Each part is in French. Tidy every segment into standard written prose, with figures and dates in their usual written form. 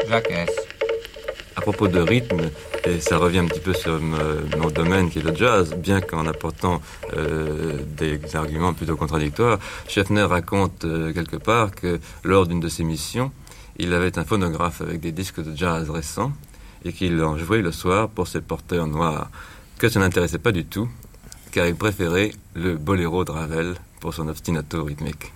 Jacques S. À propos de rythme, et ça revient un petit peu sur mon domaine qui est le jazz, bien qu'en apportant des arguments plutôt contradictoires, Schaeffner raconte quelque part que lors d'une de ses missions, il avait un phonographe avec des disques de jazz récents et qu'il en jouait le soir pour ses porteurs noirs, que ça n'intéressait pas du tout, car il préférait le boléro de Ravel pour son ostinato rythmique.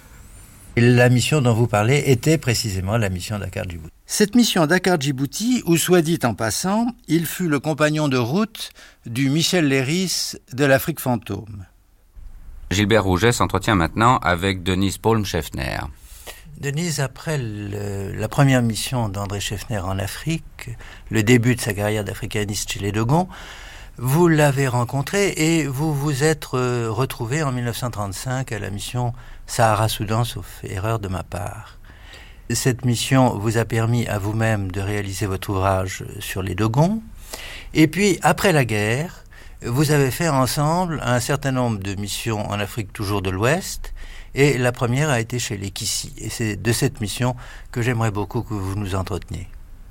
La mission dont vous parlez était précisément la mission Dakar-Djibouti. Cette mission Dakar-Djibouti, où soit dit en passant, il fut le compagnon de route du Michel Léris de l'Afrique fantôme. Gilbert Rouget s'entretient maintenant avec Denise Paulm-Schaeffner. Denise, après la première mission d'André Schaeffner en Afrique, le début de sa carrière d'africaniste chez les Dogons, vous l'avez rencontré et vous vous êtes retrouvé en 1935 à la mission Sahara-Soudan, sauf erreur de ma part. Cette mission vous a permis à vous-même de réaliser votre ouvrage sur les Dogons. Et puis, après la guerre, vous avez fait ensemble un certain nombre de missions en Afrique toujours de l'Ouest. Et la première a été chez les Kissi. Et c'est de cette mission que j'aimerais beaucoup que vous nous entreteniez.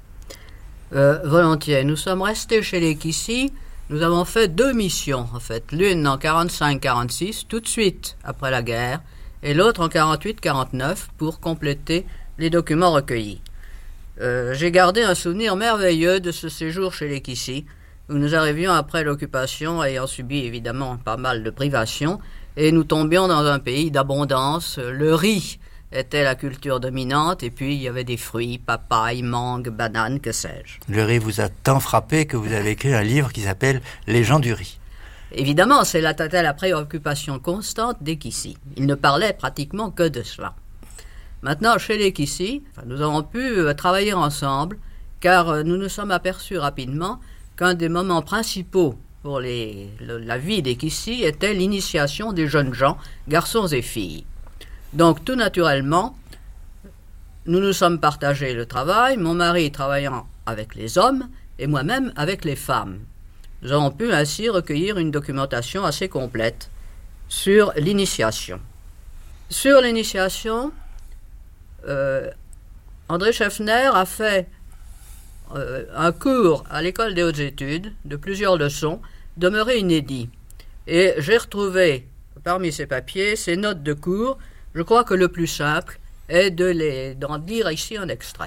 Volontiers. Nous sommes restés chez les Kissi. Nous avons fait 2 missions, en fait. L'une en 45-46, tout de suite après la guerre, et l'autre en 48-49 pour compléter les documents recueillis. J'ai gardé un souvenir merveilleux de ce séjour chez les Kissi, où nous arrivions après l'occupation, ayant subi évidemment pas mal de privations, et nous tombions dans un pays d'abondance. Le riz était la culture dominante, et puis il y avait des fruits, papaye, mangue, banane, que sais-je. Le riz vous a tant frappé que vous avez écrit un livre qui s'appelle « Les gens du riz ». Évidemment, c'est la préoccupation constante des Kissi. Ils ne parlaient pratiquement que de cela. Maintenant, chez les Kissi, nous avons pu travailler ensemble, car nous nous sommes aperçus rapidement qu'un des moments principaux pour la vie des Kissi était l'initiation des jeunes gens, garçons et filles. Donc, tout naturellement, nous nous sommes partagés le travail, mon mari travaillant avec les hommes et moi-même avec les femmes. Nous avons pu ainsi recueillir une documentation assez complète sur l'initiation. Sur l'initiation, André Schaeffner a fait un cours à l'école des hautes études de plusieurs leçons, demeuré inédit. Et j'ai retrouvé parmi ces papiers ces notes de cours. Je crois que le plus simple est d'en lire ici un extrait.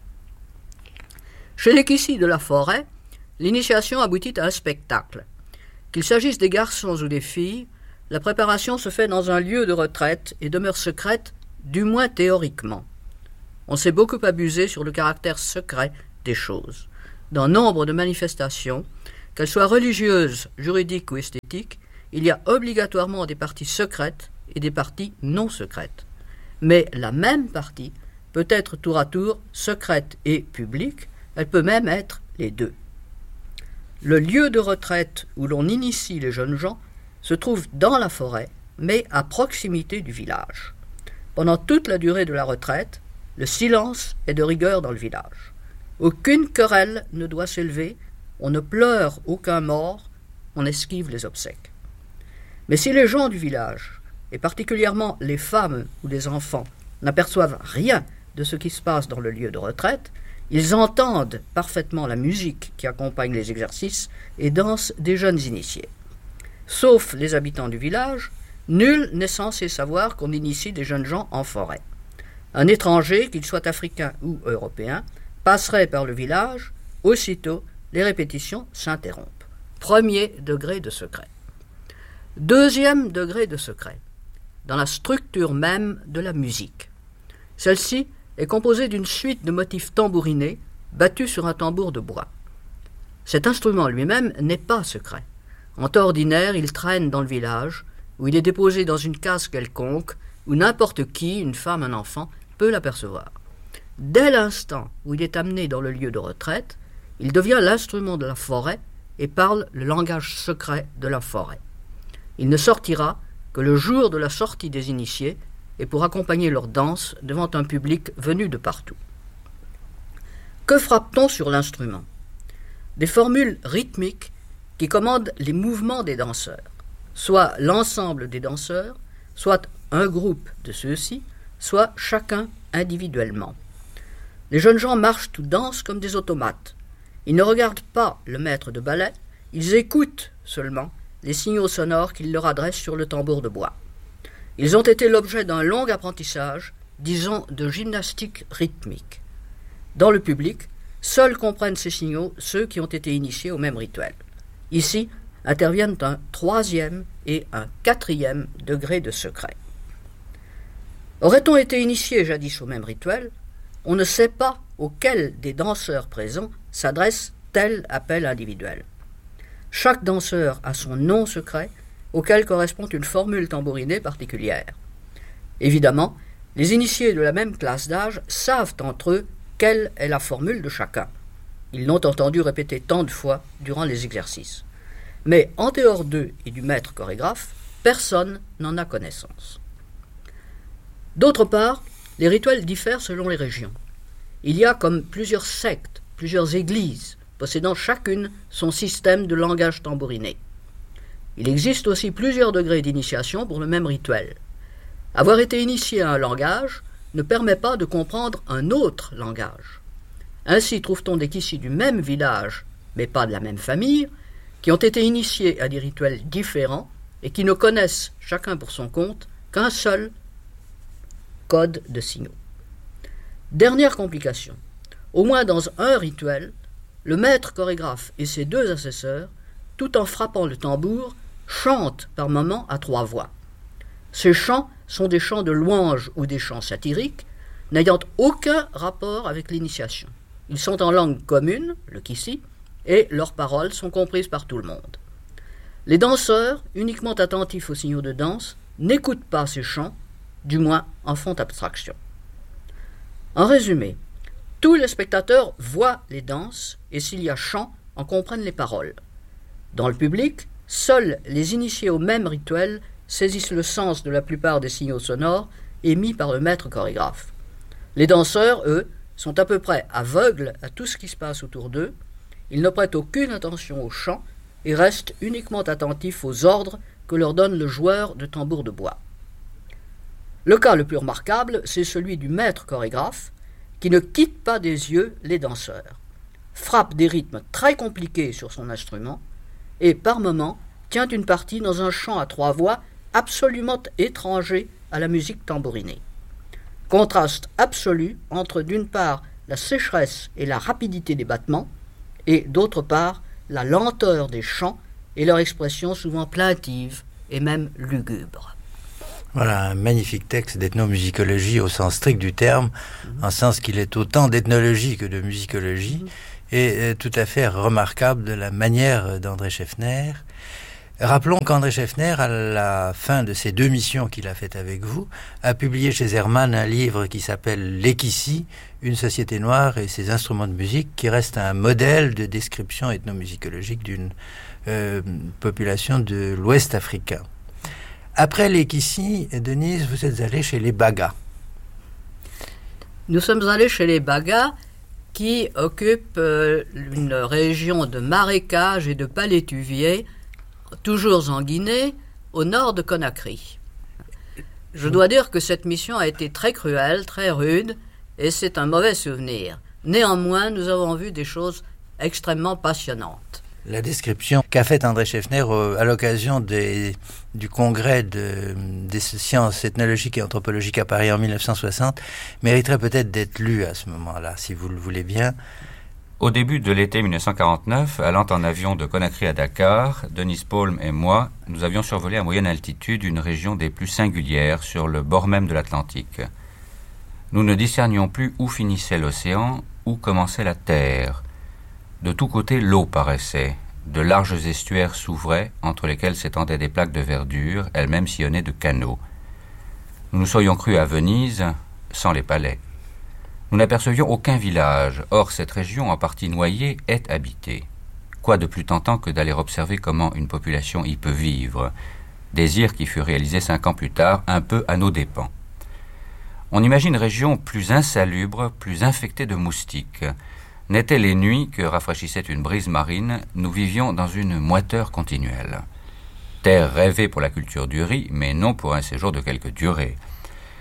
Chez les Kissi de la forêt, l'initiation aboutit à un spectacle. Qu'il s'agisse des garçons ou des filles, la préparation se fait dans un lieu de retraite et demeure secrète, du moins théoriquement. On s'est beaucoup abusé sur le caractère secret des choses. Dans nombre de manifestations, qu'elles soient religieuses, juridiques ou esthétiques, il y a obligatoirement des parties secrètes et des parties non secrètes. Mais la même partie peut être tour à tour secrète et publique, elle peut même être les deux. Le lieu de retraite où l'on initie les jeunes gens se trouve dans la forêt, mais à proximité du village. Pendant toute la durée de la retraite, le silence est de rigueur dans le village. Aucune querelle ne doit s'élever, on ne pleure aucun mort, on esquive les obsèques. Mais si les gens du village, et particulièrement les femmes ou les enfants, n'aperçoivent rien de ce qui se passe dans le lieu de retraite, ils entendent parfaitement la musique qui accompagne les exercices et dansent des jeunes initiés. Sauf les habitants du village, nul n'est censé savoir qu'on initie des jeunes gens en forêt. Un étranger, qu'il soit africain ou européen, passerait par le village, aussitôt les répétitions s'interrompent. Premier degré de secret. Deuxième degré de secret, dans la structure même de la musique. Celle-ci est composée d'une suite de motifs tambourinés battus sur un tambour de bois. Cet instrument lui-même n'est pas secret. En temps ordinaire, il traîne dans le village, où il est déposé dans une case quelconque, où n'importe qui, une femme, un enfant, peut l'apercevoir. Dès l'instant où il est amené dans le lieu de retraite, il devient l'instrument de la forêt et parle le langage secret de la forêt. Il ne sortira que le jour de la sortie des initiés et pour accompagner leur danse devant un public venu de partout. Que frappe-t-on sur l'instrument ? Des formules rythmiques qui commandent les mouvements des danseurs, soit l'ensemble des danseurs, soit un groupe de ceux-ci, soit chacun individuellement. Les jeunes gens marchent ou dansent comme des automates. Ils ne regardent pas le maître de ballet, ils écoutent seulement les signaux sonores qu'il leur adresse sur le tambour de bois. Ils ont été l'objet d'un long apprentissage, disons de gymnastique rythmique. Dans le public, seuls comprennent ces signaux ceux qui ont été initiés au même rituel. Ici interviennent un 3e et un 4e degré de secret. Aurait-on été initié jadis au même rituel, on ne sait pas auquel des danseurs présents s'adresse tel appel individuel. Chaque danseur a son nom secret, auquel correspond une formule tambourinée particulière. Évidemment, les initiés de la même classe d'âge savent entre eux quelle est la formule de chacun. Ils l'ont entendu répéter tant de fois durant les exercices. Mais en dehors d'eux et du maître chorégraphe, personne n'en a connaissance. D'autre part, les rituels diffèrent selon les régions. Il y a comme plusieurs sectes, plusieurs églises, possédant chacune son système de langage tambouriné. Il existe aussi plusieurs degrés d'initiation pour le même rituel. Avoir été initié à un langage ne permet pas de comprendre un autre langage. Ainsi trouve-t-on des kissis du même village, mais pas de la même famille, qui ont été initiés à des rituels différents et qui ne connaissent, chacun pour son compte, qu'un seul code de signaux. Dernière complication. Au moins dans un rituel, le maître chorégraphe et ses 2 assesseurs, tout en frappant le tambour, chantent par moments à 3 voix. Ces chants sont des chants de louange ou des chants satiriques, n'ayant aucun rapport avec l'initiation. Ils sont en langue commune, le kissi, et leurs paroles sont comprises par tout le monde. Les danseurs, uniquement attentifs aux signaux de danse, n'écoutent pas ces chants, du moins en font abstraction. En résumé, tous les spectateurs voient les danses et s'il y a chant, en comprennent les paroles. Dans le public, seuls les initiés au même rituel saisissent le sens de la plupart des signaux sonores émis par le maître chorégraphe. Les danseurs, eux, sont à peu près aveugles à tout ce qui se passe autour d'eux, ils ne prêtent aucune attention au chant et restent uniquement attentifs aux ordres que leur donne le joueur de tambour de bois. Le cas le plus remarquable, c'est celui du maître chorégraphe, qui ne quitte pas des yeux les danseurs, frappe des rythmes très compliqués sur son instrument et, par moments, tient une partie dans un chant à 3 voix absolument étranger à la musique tambourinée. Contraste absolu entre, d'une part, la sécheresse et la rapidité des battements, et, d'autre part, la lenteur des chants et leur expression souvent plaintive et même lugubre. Voilà un magnifique texte d'ethnomusicologie au sens strict du terme, en sens qu'il est autant d'ethnologie que de musicologie, et tout à fait remarquable de la manière d'André Scheffner. Rappelons qu'André Scheffner, à la fin de ces 2 missions qu'il a faites avec vous, a publié chez Hermann un livre qui s'appelle « Les Kissis, une société noire et ses instruments de musique », qui reste un modèle de description ethnomusicologique d'une population de l'Ouest africain. Après les Kissis, Denise, vous êtes allée chez les Bagas. Nous sommes allés chez les Bagas qui occupent une région de marécages et de palétuviers, toujours en Guinée, au nord de Conakry. Je dois dire que cette mission a été très cruelle, très rude, et c'est un mauvais souvenir. Néanmoins, nous avons vu des choses extrêmement passionnantes. La description qu'a faite André Scheffner à l'occasion du congrès des sciences ethnologiques et anthropologiques à Paris en 1960 mériterait peut-être d'être lue à ce moment-là, si vous le voulez bien. Au début de l'été 1949, allant en avion de Conakry à Dakar, Denis Palm et moi, nous avions survolé à moyenne altitude une région des plus singulières sur le bord même de l'Atlantique. Nous ne discernions plus où finissait l'océan, où commençait la terre. De tous côtés, l'eau paraissait. De larges estuaires s'ouvraient, entre lesquels s'étendaient des plaques de verdure, elles-mêmes sillonnées de canaux. Nous nous serions crus à Venise, sans les palais. Nous n'apercevions aucun village, or cette région en partie noyée est habitée. Quoi de plus tentant que d'aller observer comment une population y peut vivre, désir qui fut réalisé 5 ans plus tard, un peu à nos dépens. On imagine une région plus insalubre, plus infectée de moustiques. N'étaient les nuits que rafraîchissait une brise marine, nous vivions dans une moiteur continuelle. Terre rêvée pour la culture du riz, mais non pour un séjour de quelque durée.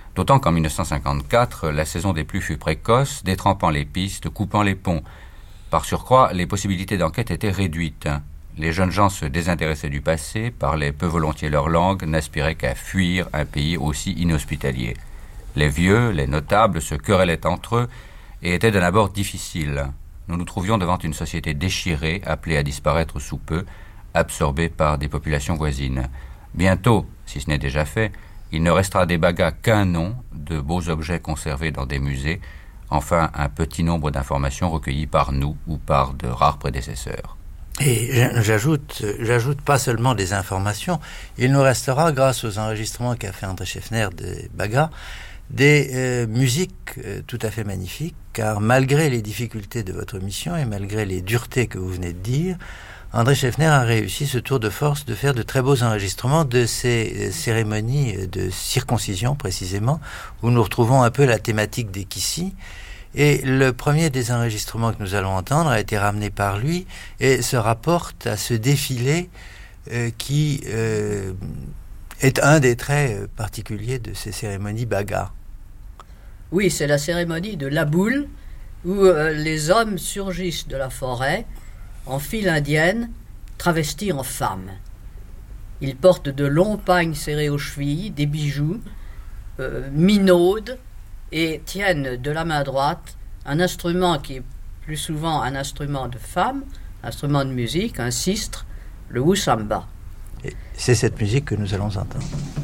D'autant qu'en 1954, la saison des pluies fut précoce, détrempant les pistes, coupant les ponts. Par surcroît, les possibilités d'enquête étaient réduites. Les jeunes gens se désintéressaient du passé, parlaient peu volontiers leur langue, n'aspiraient qu'à fuir un pays aussi inhospitalier. Les vieux, les notables se querellaient entre eux et étaient d'un abord difficiles. Nous nous trouvions devant une société déchirée, appelée à disparaître sous peu, absorbée par des populations voisines. Bientôt, si ce n'est déjà fait, il ne restera des Bagas qu'un nom, de beaux objets conservés dans des musées, enfin un petit nombre d'informations recueillies par nous ou par de rares prédécesseurs. Et j'ajoute pas seulement des informations, il nous restera, grâce aux enregistrements qu'a fait André Scheffner des Bagas, des musiques tout à fait magnifiques, car malgré les difficultés de votre mission et malgré les duretés que vous venez de dire, André Scheffner a réussi ce tour de force de faire de très beaux enregistrements de ces cérémonies de circoncision précisément, où nous retrouvons un peu la thématique des Kissi. Et le premier des enregistrements que nous allons entendre a été ramené par lui et se rapporte à ce défilé qui est un des traits particuliers de ces cérémonies Bagas. Oui, c'est la cérémonie de la boule, où les hommes surgissent de la forêt en file indienne, travestis en femmes. Ils portent de longs pagnes serrés aux chevilles, des bijoux, minaudent et tiennent de la main droite un instrument qui est plus souvent un instrument de femme, un instrument de musique, un sistre, le wusamba. Et c'est cette musique que nous allons entendre.